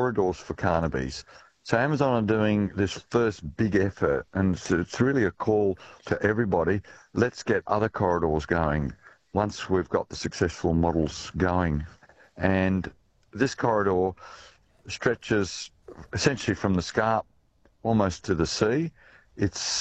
corridors for Carnaby's. So Amazon are doing this first big effort, and it's really a call to everybody. Let's get other corridors going once we've got the successful models going. And this corridor stretches essentially from the Scarp almost to the sea. It's